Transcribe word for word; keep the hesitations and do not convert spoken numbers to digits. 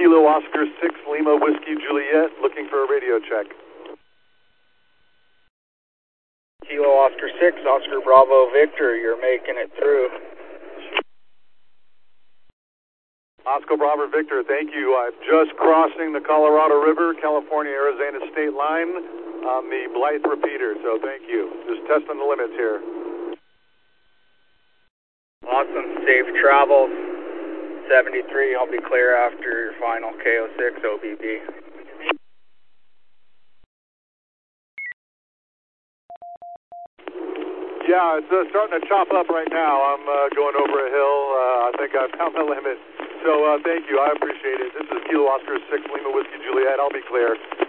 Kilo Oscar six Lima Whiskey Juliet, looking for a radio check. Kilo Oscar six, Oscar Bravo Victor, you're making it through. Oscar Bravo Victor, thank you. I'm just crossing the Colorado River, California-Arizona state line on the Blythe repeater, so thank you. Just testing the limits here. Awesome, safe travels. seventy-three, I'll be clear after your final K O six O B B. Yeah, it's uh, starting to chop up right now. I'm uh, going over a hill. Uh, I think I've found the limit. So uh, thank you. I appreciate it. This is Kilo Oscar six Lima Whiskey Juliet. I'll be clear.